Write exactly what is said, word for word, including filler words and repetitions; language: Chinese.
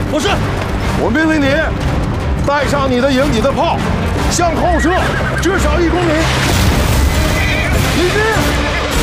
不是， 我命令你带上你的营级的炮，向后射，至少一公里。立定。